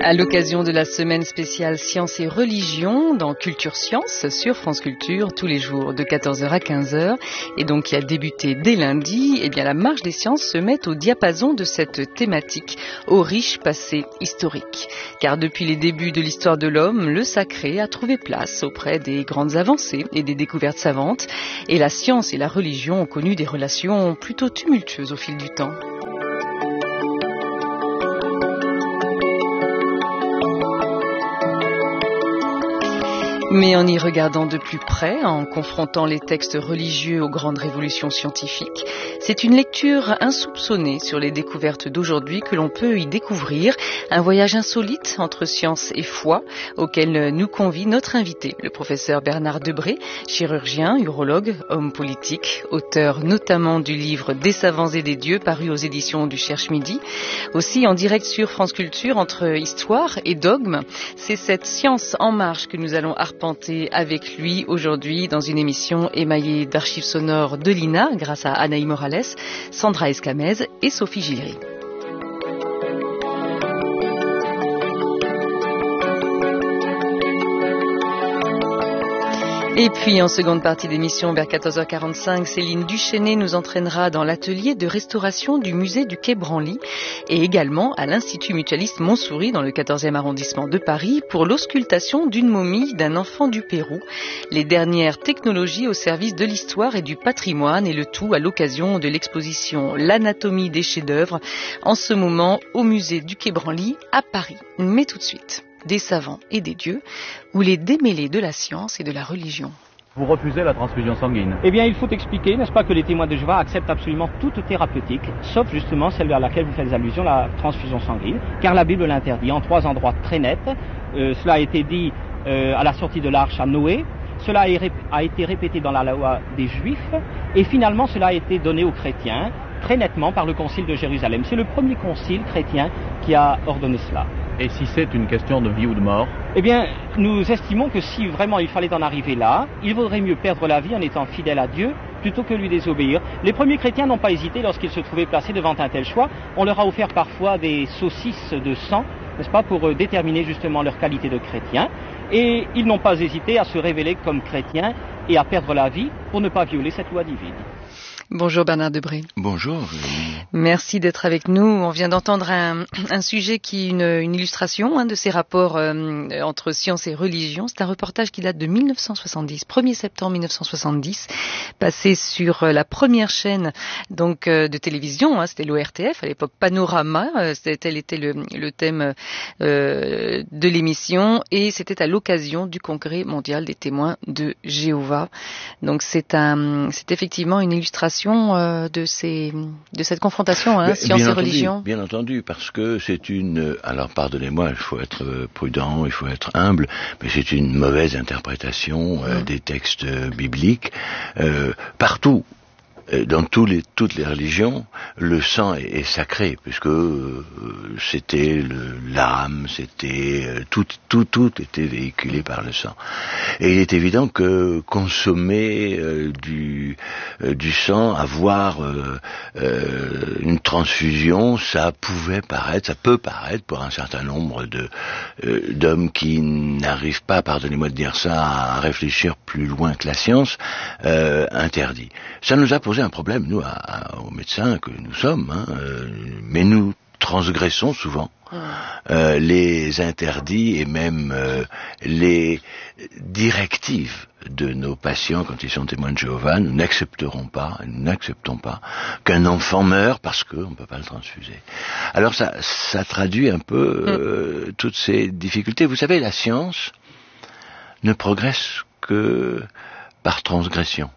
À l'occasion de la semaine spéciale Sciences et Religion dans Culture Science sur France Culture tous les jours de 14h à 15h et donc qui a débuté dès lundi, eh bien la marche des sciences se met au diapason de cette thématique au riche passé historique. Car depuis les débuts de l'histoire de l'homme, le sacré a trouvé place auprès des grandes avancées et des découvertes savantes et la science et la religion ont connu des relations plutôt tumultueuses au fil du temps. Mais en y regardant de plus près, en confrontant les textes religieux aux grandes révolutions scientifiques, c'est une lecture insoupçonnée sur les découvertes d'aujourd'hui que l'on peut y découvrir, un voyage insolite entre science et foi auquel nous convie notre invité, le professeur Bernard Debré, chirurgien, urologue, homme politique, auteur notamment du livre Des savants et des dieux paru aux éditions du Cherche-Midi. Aussi en direct sur France Culture entre histoire et dogme, c'est cette science en marche que nous allons arpenter avec lui aujourd'hui dans une émission émaillée d'archives sonores de l'INA grâce à Anaï Morales, Sandra Escamez et Sophie Gillery. Et puis en seconde partie d'émission vers 14h45, Céline Duchesnay nous entraînera dans l'atelier de restauration du musée du Quai Branly et également à l'Institut mutualiste Montsouris dans le 14e arrondissement de Paris pour l'auscultation d'une momie d'un enfant du Pérou. Les dernières technologies au service de l'histoire et du patrimoine et le tout à l'occasion de l'exposition L'anatomie des chefs-d'œuvre en ce moment au musée du Quai Branly à Paris. Mais tout de suite, des savants et des dieux, ou les démêlés de la science et de la religion. Vous refusez la transfusion sanguine? Eh bien, il faut expliquer, n'est-ce pas, que les témoins de Jéhovah acceptent absolument toute thérapeutique, sauf justement celle à laquelle vous faites allusion, la transfusion sanguine, car la Bible l'interdit en 3 endroits très nets. Cela a été dit à la sortie de l'arche à Noé, cela a été répété dans la loi des Juifs, et finalement cela a été donné aux chrétiens, très nettement par le concile de Jérusalem. C'est le premier concile chrétien qui a ordonné cela. Et si c'est une question de vie ou de mort? Eh bien, nous estimons que si vraiment il fallait en arriver là, il vaudrait mieux perdre la vie en étant fidèle à Dieu plutôt que lui désobéir. Les premiers chrétiens n'ont pas hésité lorsqu'ils se trouvaient placés devant un tel choix. On leur a offert parfois des saucisses de sang, n'est-ce pas, pour déterminer justement leur qualité de chrétien. Et ils n'ont pas hésité à se révéler comme chrétiens et à perdre la vie pour ne pas violer cette loi divine. Bonjour Bernard Debré. Bonjour. Merci d'être avec nous. On vient d'entendre un sujet qui est une illustration de ces rapports entre science et religion. C'est un reportage qui date de 1970, 1er septembre 1970, passé sur la première chaîne donc de télévision. C'était l'ORTF, à l'époque Panorama. Tel était le thème de l'émission et c'était à l'occasion du Congrès mondial des témoins de Jéhovah. Donc c'est effectivement une illustration de cette confrontation, science et religion. Bien entendu, parce que c'est alors pardonnez-moi, il faut être prudent, il faut être humble, mais c'est une mauvaise interprétation des textes bibliques. Partout, dans toutes les religions, le sang est sacré, puisque c'était l'âme, c'était tout était véhiculé par le sang. Et il est évident que consommer du sang, avoir une transfusion, ça peut paraître pour un certain nombre d'hommes qui n'arrivent pas, pardonnez-moi de dire ça, à réfléchir plus loin que la science, interdit. Ça nous a posé un problème, nous, aux médecins que nous sommes, mais nous transgressons souvent les interdits et même les directives de nos patients quand ils sont témoins de Jéhovah. Nous n'acceptons pas qu'un enfant meure parce qu'on ne peut pas le transfuser. Alors ça traduit un peu toutes ces difficultés. Vous savez, la science ne progresse que par transgression.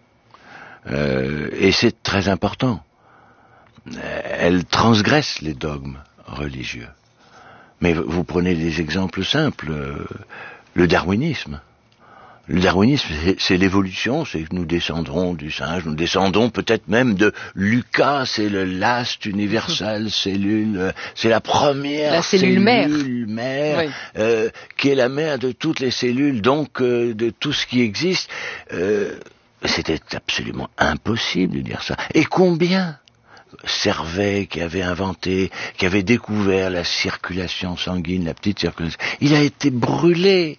Et c'est très important. Elle transgresse les dogmes religieux. Mais vous prenez des exemples simples. Le darwinisme. Le darwinisme, c'est l'évolution, c'est que nous descendrons du singe, nous descendons peut-être même de Lucas, c'est le last universal cellule, c'est la première cellule mère, oui. Qui est la mère de toutes les cellules, donc de tout ce qui existe. C'était absolument impossible de dire ça. Et combien Servet, qui avait inventé, qui avait découvert la circulation sanguine, la petite circulation, il a été brûlé.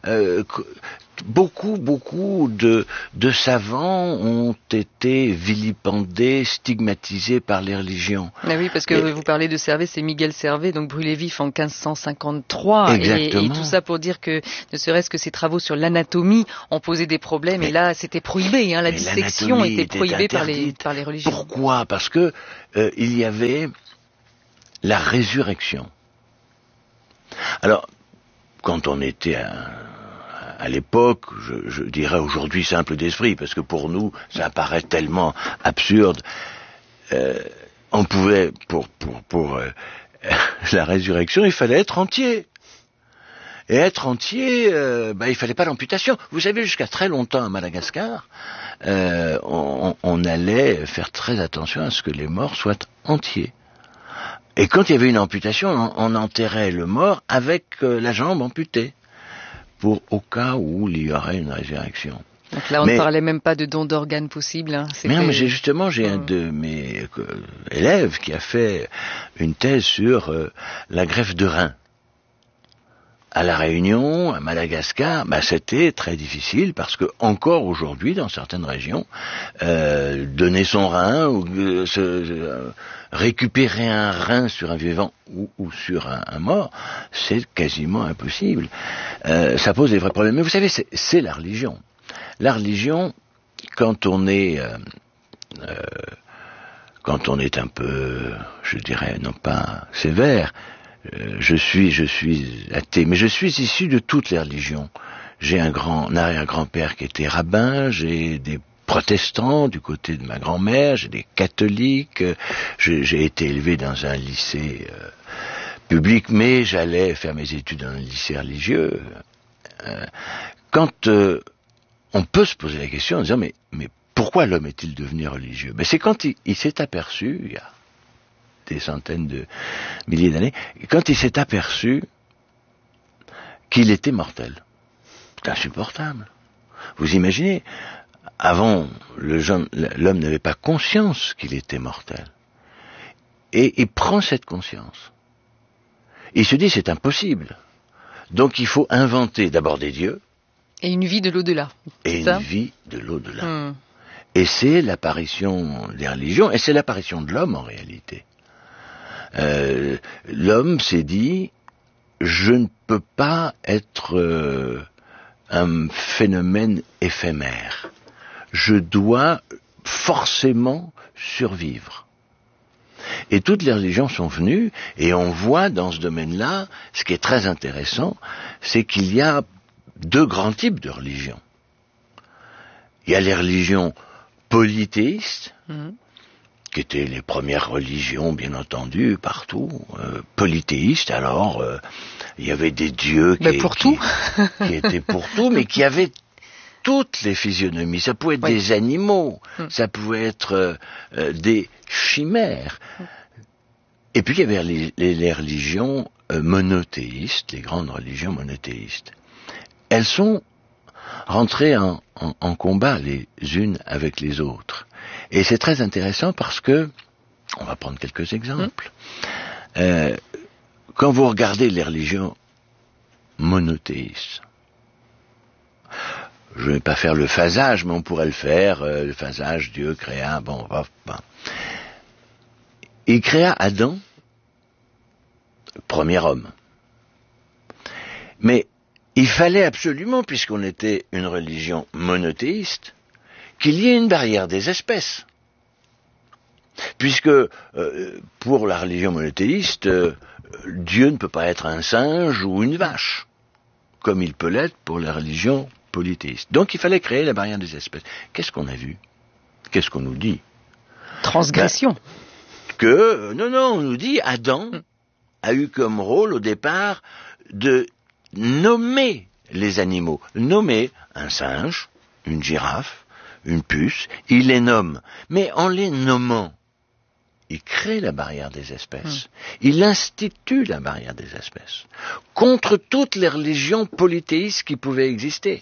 Beaucoup de savants ont été vilipendés, stigmatisés par les religions. Mais oui, parce que vous parlez de Servet, c'est Miguel Servet, donc brûlé vif en 1553. Exactement. Et tout ça pour dire que, ne serait-ce que ses travaux sur l'anatomie ont posé des problèmes, et là, c'était prohibé, la dissection était prohibée par les religions. Pourquoi ? Parce que il y avait la résurrection. Alors, quand on était à l'époque, je dirais aujourd'hui simple d'esprit, parce que pour nous, ça paraît tellement absurde. On pouvait, pour la résurrection, il fallait être entier. Et être entier, il fallait pas l'amputation. Vous savez, jusqu'à très longtemps à Madagascar, on allait faire très attention à ce que les morts soient entiers. Et quand il y avait une amputation, on enterrait le mort avec la jambe amputée, au cas où il y aurait une résurrection. Donc là, on ne parlait même pas de don d'organes possible. J'ai un de mes élèves qui a fait une thèse sur la greffe de rein. À La Réunion, à Madagascar, c'était très difficile parce que encore aujourd'hui, dans certaines régions, donner son rein ou récupérer un rein sur un vivant ou sur un mort, c'est quasiment impossible. Ça pose des vrais problèmes. Mais vous savez, c'est la religion. La religion, quand on est un peu, je dirais, non pas sévère, je suis athée, mais je suis issu de toutes les religions. J'ai un arrière-grand-père qui était rabbin, j'ai des protestants du côté de ma grand-mère, j'ai des catholiques, j'ai été élevé dans un lycée public, mais j'allais faire mes études dans un lycée religieux. Quand on peut se poser la question en disant mais pourquoi l'homme est-il devenu religieux ? C'est quand il s'est aperçu, il y a des centaines de milliers d'années, quand il s'est aperçu qu'il était mortel. C'est insupportable. Vous imaginez, avant, l'homme n'avait pas conscience qu'il était mortel. Et il prend cette conscience. Il se dit, c'est impossible. Donc il faut inventer d'abord des dieux. Et une vie de l'au-delà. Et une vie de l'au-delà. Et c'est l'apparition des religions, et c'est l'apparition de l'homme en réalité. L'homme s'est dit, je ne peux pas être un phénomène éphémère. Je dois forcément survivre. Et toutes les religions sont venues, et on voit dans ce domaine-là, ce qui est très intéressant, c'est qu'il y a deux grands types de religions. Il y a les religions polythéistes, qui étaient les premières religions, bien entendu, partout. Polythéistes, alors, il y avait des dieux qui étaient pour tout, mais qui avaient toutes les physionomies. Ça pouvait être des animaux, ça pouvait être des chimères. Et puis il y avait les religions monothéistes, les grandes religions monothéistes. Elles sont rentrées en combat les unes avec les autres. Et c'est très intéressant parce que, on va prendre quelques exemples. Quand vous regardez les religions monothéistes, je ne vais pas faire le phasage, mais on pourrait le faire, le phasage, Dieu créa, il créa Adam, premier homme. Mais il fallait absolument, puisqu'on était une religion monothéiste, qu'il y ait une barrière des espèces. Puisque, pour la religion monothéiste, Dieu ne peut pas être un singe ou une vache, comme il peut l'être pour la religion polythéiste. Donc il fallait créer la barrière des espèces. Qu'est-ce qu'on a vu ? Qu'est-ce qu'on nous dit ? Transgression. On nous dit Adam a eu comme rôle au départ de nommer les animaux. Nommer un singe, une girafe, une puce, il les nomme. Mais en les nommant, il crée la barrière des espèces. Il institue la barrière des espèces. Contre toutes les religions polythéistes qui pouvaient exister.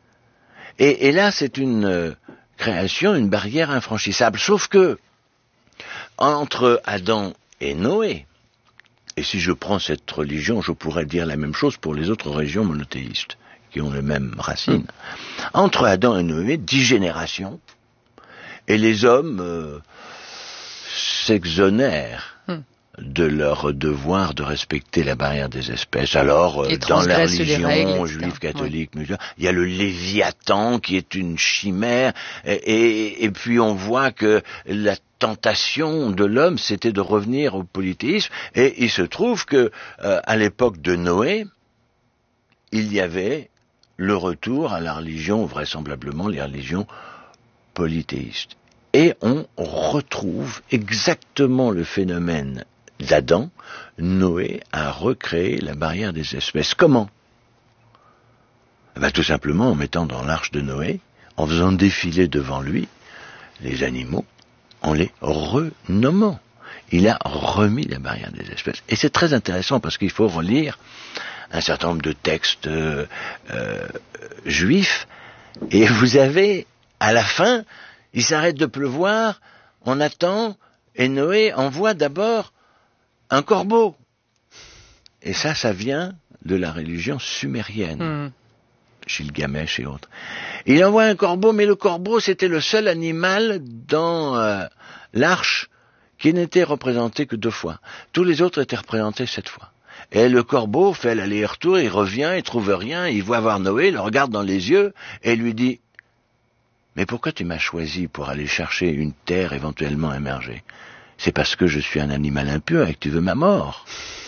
Et là, c'est une création, une barrière infranchissable. Sauf que, Entre Adam et Noé, et si je prends cette religion, je pourrais dire la même chose pour les autres religions monothéistes, qui ont les mêmes racines. Entre Adam et Noé, 10 générations, et les hommes s'exonèrent de leur devoir de respecter la barrière des espèces. Alors, dans la religion juive, catholique, musulmane, il y a le Léviathan qui est une chimère, et puis on voit que la tentation de l'homme, c'était de revenir au polythéisme, et il se trouve que à l'époque de Noé, il y avait le retour à la religion, vraisemblablement les religions polythéistes. Et on retrouve exactement le phénomène d'Adam. Noé a recréé la barrière des espèces. Comment? Tout simplement en mettant dans l'arche de Noé, en faisant défiler devant lui les animaux, en les renommant. Il a remis la barrière des espèces. Et c'est très intéressant parce qu'il faut relire un certain nombre de textes juifs, et vous avez, à la fin, il s'arrête de pleuvoir, on attend, et Noé envoie d'abord un corbeau. Et ça vient de la religion sumérienne, Gilgamesh et autres. Il envoie un corbeau, mais le corbeau, c'était le seul animal dans l'arche qui n'était représenté que 2 fois. Tous les autres étaient représentés 7 fois. Et le corbeau fait l'aller-retour, il revient, il trouve rien, il voit voir Noé, il le regarde dans les yeux, et lui dit « Mais pourquoi tu m'as choisi pour aller chercher une terre éventuellement émergée? C'est parce que je suis un animal impur et que tu veux ma mort. »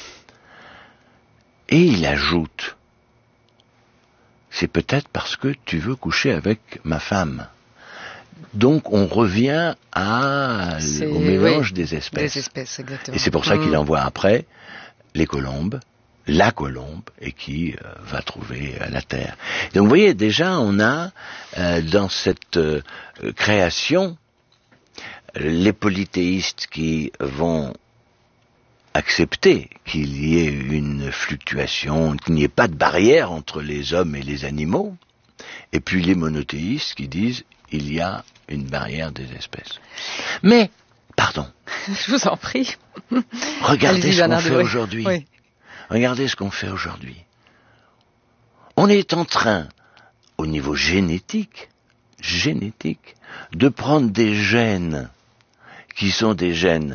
Et il ajoute « C'est peut-être parce que tu veux coucher avec ma femme. » Donc on revient au mélange des espèces. Des espèces, exactement. Et c'est pour ça qu'il envoie après les colombes, la colombe, et qui va trouver la terre. Donc vous voyez, déjà on a dans cette création les polythéistes qui vont accepter qu'il y ait une fluctuation, qu'il n'y ait pas de barrière entre les hommes et les animaux, et puis les monothéistes qui disent il y a une barrière des espèces. Mais, pardon. Je vous en prie. Regardez ce qu'on fait aujourd'hui. Oui. Regardez ce qu'on fait aujourd'hui. On est en train, au niveau génétique, de prendre des gènes qui sont des gènes,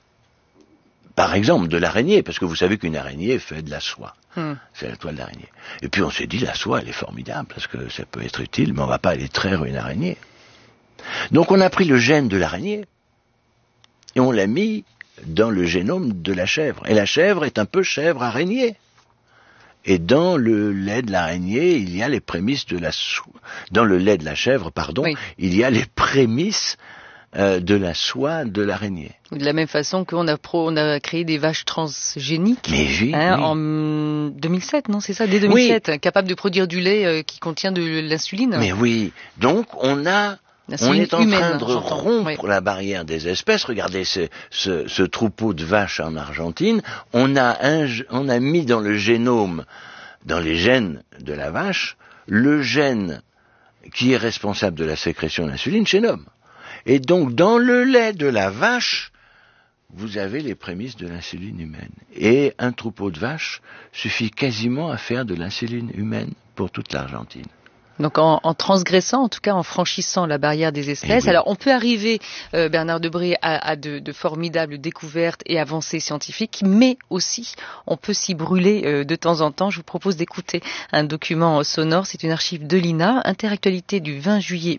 par exemple, de l'araignée, parce que vous savez qu'une araignée fait de la soie. C'est la toile d'araignée. Et puis on s'est dit, la soie, elle est formidable, parce que ça peut être utile, mais on ne va pas aller traire une araignée. Donc on a pris le gène de l'araignée, et on l'a mis dans le génome de la chèvre. Et la chèvre est un peu chèvre-araignée. Et dans le lait de l'araignée, il y a les prémices de la soie. Dans le lait de la chèvre, il y a les prémices de la soie de l'araignée. De la même façon qu'on a créé des vaches transgéniques. Mais oui, en 2007, non, c'est ça, dès 2007, capables de produire du lait qui contient de l'insuline. Mais oui, donc on est en train de rompre la barrière des espèces. Regardez ce troupeau de vaches en Argentine. On a mis dans le génome, dans les gènes de la vache, le gène qui est responsable de la sécrétion d'insuline chez l'homme. Et donc, dans le lait de la vache, vous avez les prémices de l'insuline humaine. Et un troupeau de vaches suffit quasiment à faire de l'insuline humaine pour toute l'Argentine. Donc en transgressant, en tout cas en franchissant la barrière des espèces. Oui. Alors on peut arriver, Bernard Debré, à de formidables découvertes et avancées scientifiques, mais aussi on peut s'y brûler de temps en temps. Je vous propose d'écouter un document sonore, c'est une archive de l'INA, Interactualité du 20 juillet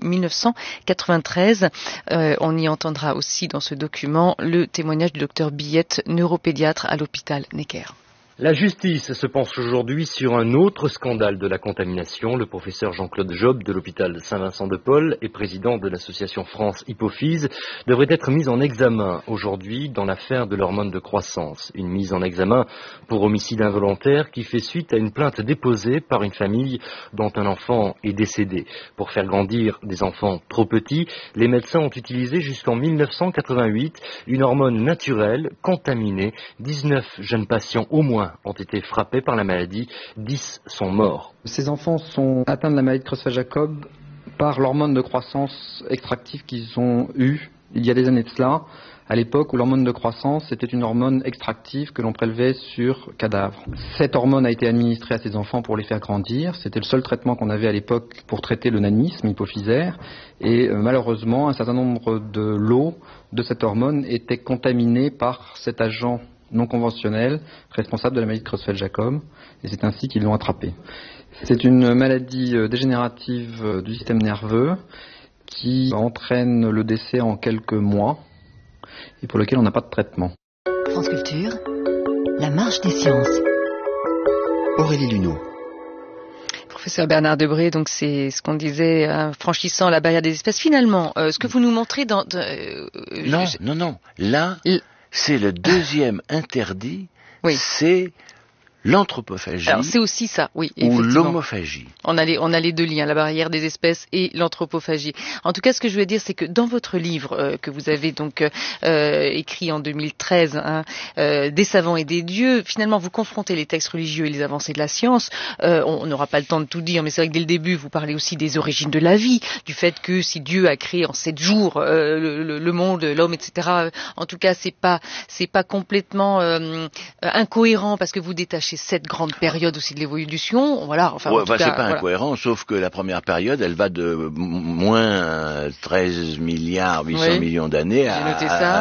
1993. On y entendra aussi dans ce document le témoignage du docteur Billette, neuropédiatre à l'hôpital Necker. La justice se penche aujourd'hui sur un autre scandale de la contamination. Le professeur Jean-Claude Job de l'hôpital Saint-Vincent-de-Paul et président de l'association France Hypophyse devrait être mis en examen aujourd'hui dans l'affaire de l'hormone de croissance. Une mise en examen pour homicide involontaire qui fait suite à une plainte déposée par une famille dont un enfant est décédé. Pour faire grandir des enfants trop petits, les médecins ont utilisé jusqu'en 1988 une hormone naturelle contaminée. 19 jeunes patients au moins ont été frappés par la maladie, 10 sont morts. Ces enfants sont atteints de la maladie de Creutzfeldt-Jakob par l'hormone de croissance extractive qu'ils ont eue il y a des années de cela, à l'époque où l'hormone de croissance était une hormone extractive que l'on prélevait sur cadavres. Cette hormone a été administrée à ces enfants pour les faire grandir. C'était le seul traitement qu'on avait à l'époque pour traiter le nanisme hypophysaire. Et malheureusement, un certain nombre de lots de cette hormone étaient contaminés par cet agent non conventionnel responsable de la maladie de Creutzfeldt-Jakob. Et c'est ainsi qu'ils l'ont attrapé. C'est une maladie dégénérative du système nerveux qui entraîne le décès en quelques mois et pour lequel on n'a pas de traitement. France Culture, la marche des sciences. Aurélie Luneau. Professeur Bernard Debré, donc c'est ce qu'on disait, franchissant la barrière des espèces. Finalement, ce que vous nous montrez dans... Non. Là, c'est le deuxième interdit, oui. C'est l'anthropophagie. Alors c'est aussi ça, oui. Ou l'homophagie. On a les deux liens, la barrière des espèces et l'anthropophagie. En tout cas, ce que je veux dire, c'est que dans votre livre que vous avez donc écrit en 2013, Des savants et des dieux, finalement vous confrontez les textes religieux et les avancées de la science. On n'aura pas le temps de tout dire, mais c'est vrai que dès le début, vous parlez aussi des origines de la vie, du fait que si Dieu a créé en 7 jours le monde, l'homme, etc. En tout cas, c'est pas complètement incohérent parce que vous détachez cette grande période aussi de l'évolution, voilà. Enfin, c'est pas incohérent, sauf que la première période, elle va de moins 13 milliards 800 millions d'années à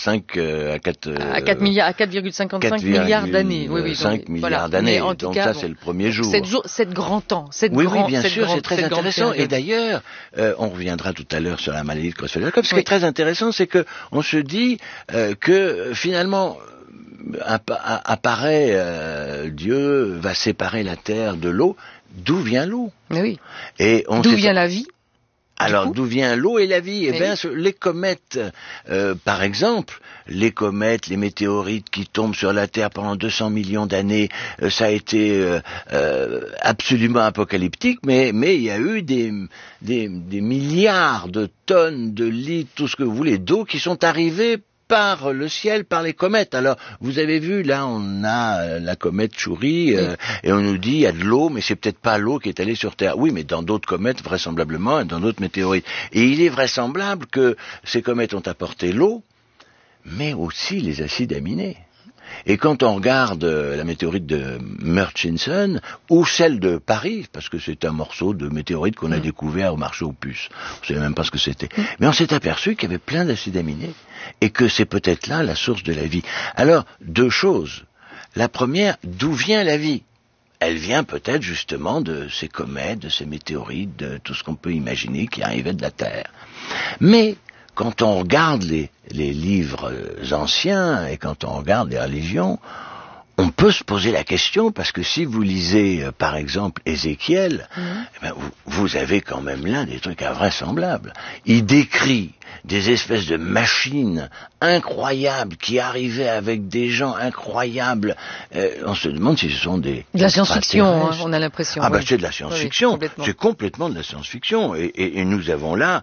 4,55 milliards d'années. Oui, 5 milliards d'années. Donc ça, c'est le premier jour. 7 grands temps. Oui, bien sûr, c'est très intéressant. Et d'ailleurs, on reviendra tout à l'heure sur la maladie de Creutzfeldt-Jakob. Ce qui est très intéressant, c'est que on se dit que finalement apparaît Dieu va séparer la terre de l'eau. D'où vient l'eau? Oui. Et d'où vient la vie? Alors, d'où vient l'eau et la vie? Eh bien, les comètes, par exemple, les comètes, les météorites qui tombent sur la Terre pendant 200 millions d'années, ça a été absolument apocalyptique, mais il y a eu des milliards de tonnes de litres, tout ce que vous voulez, d'eau qui sont arrivées par le ciel, par les comètes. Alors, vous avez vu, là, on a la comète Chury, et on nous dit, il y a de l'eau, mais c'est peut-être pas l'eau qui est allée sur Terre. Oui, mais dans d'autres comètes, vraisemblablement, et dans d'autres météorites. Et il est vraisemblable que ces comètes ont apporté l'eau, mais aussi les acides aminés. Et quand on regarde la météorite de Murchison, ou celle de Paris, parce que c'est un morceau de météorite qu'on a découvert au marché aux puces, on ne savait même pas ce que c'était, mais on s'est aperçu qu'il y avait plein d'acides aminés, et que c'est peut-être là la source de la vie. Alors, deux choses. La première, d'où vient la vie? Elle vient peut-être justement de ces comètes, de ces météorites, de tout ce qu'on peut imaginer qui arrivait de la Terre. Mais quand on regarde les livres anciens et quand on regarde les religions, on peut se poser la question, parce que si vous lisez, par exemple, Ézéchiel, vous avez quand même là des trucs invraisemblables. Il décrit des espèces de machines incroyables qui arrivaient avec des gens incroyables. On se demande si ce sont de la science-fiction, on a l'impression. C'est de la science-fiction. C'est complètement de la science-fiction. Et nous avons là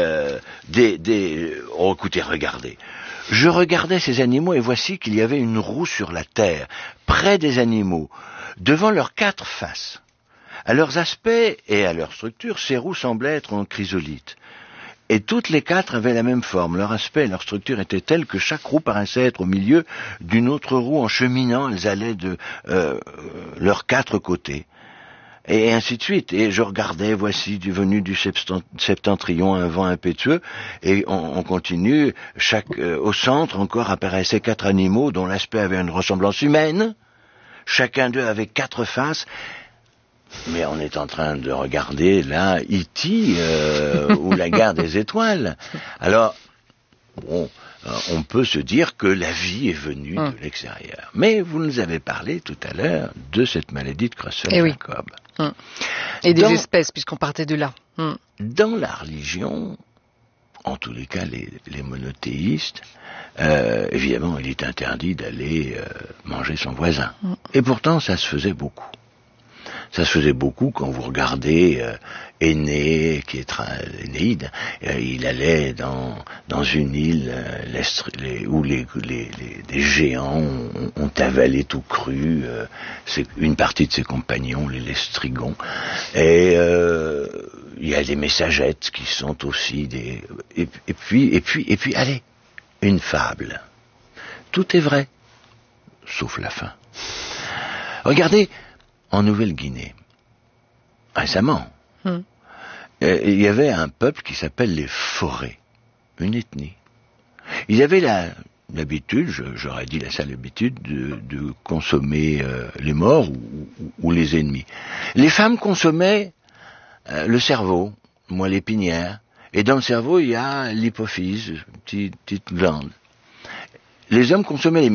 écoutez, regardez. Je regardais ces animaux et voici qu'il y avait une roue sur la terre, près des animaux, devant leurs 4 faces. À leurs aspects et à leur structure, ces roues semblaient être en chrysolite. Et toutes les 4 avaient la même forme. Leur aspect et leur structure étaient tels que chaque roue paraissait être au milieu d'une autre roue. En cheminant, elles allaient de leurs 4 côtés. Et ainsi de suite. Et je regardais, voici, venu du septentrion, un vent impétueux, et on continue, au centre encore apparaissaient 4 animaux dont l'aspect avait une ressemblance humaine, chacun d'eux avait 4 faces, mais on est en train de regarder, là, E.T., ou la guerre des étoiles. Alors, on peut se dire que la vie est venue de l'extérieur. Mais vous nous avez parlé tout à l'heure de cette maladie de Creutzfeldt-Jakob. Et des espèces, puisqu'on partait de là. Dans la religion, en tous les cas les monothéistes, évidemment, il est interdit d'aller manger son voisin. Et pourtant, ça se faisait beaucoup. Ça se faisait beaucoup quand vous regardez Énée, qui est l'Énéide, il allait dans une île où des géants ont avalé tout cru, c'est une partie de ses compagnons, les Lestrygons, et il y a des messagettes qui sont aussi des... Et puis, allez, une fable. Tout est vrai, sauf la fin. Regardez, en Nouvelle-Guinée, récemment, il y avait un peuple qui s'appelle les Forés, une ethnie. Ils avaient l'habitude, j'aurais dit la sale habitude, de consommer les morts ou les ennemis. Les femmes consommaient le cerveau, moelle épinière, et dans le cerveau il y a l'hypophyse, petite glande. Les hommes consommaient les